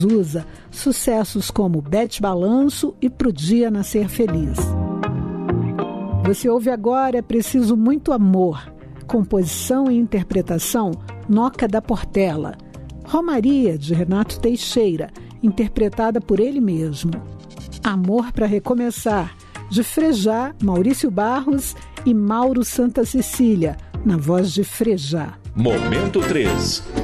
Usa sucessos como Bete Balanço e Pro Dia Nascer Feliz. Você ouve agora É Preciso Muito Amor, composição e interpretação Noca da Portela. Romaria, de Renato Teixeira, interpretada por ele mesmo. Amor para Recomeçar, de Frejá, Maurício Barros e Mauro Santa Cecília, na voz de Frejá. Momento 3.